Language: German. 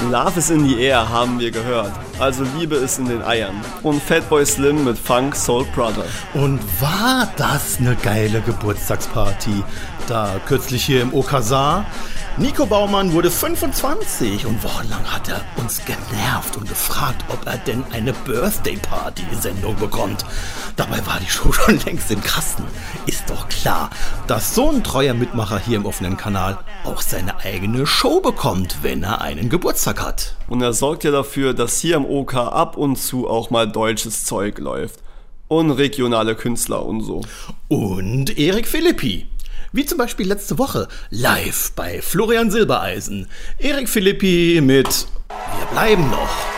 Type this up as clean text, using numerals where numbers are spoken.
Love is in the air haben wir gehört, also Liebe ist in den Eiern. Und Fatboy Slim mit Funk Soul Brother. Und war das eine geile Geburtstagsparty? Da kürzlich hier im Okazar. Nico Baumann wurde 25 und wochenlang hat er uns genervt und gefragt, ob er denn eine Birthday-Party-Sendung bekommt. Dabei war die Show schon längst im Kasten. Ist doch klar, dass so ein treuer Mitmacher hier im offenen Kanal auch seine eigene Show bekommt, wenn er einen Geburtstag hat. Und er sorgt ja dafür, dass hier im OK ab und zu auch mal deutsches Zeug läuft. Und regionale Künstler und so. Und Erik Philippi. Wie zum Beispiel letzte Woche live bei Florian Silbereisen. Erik Philippi mit Wir bleiben noch.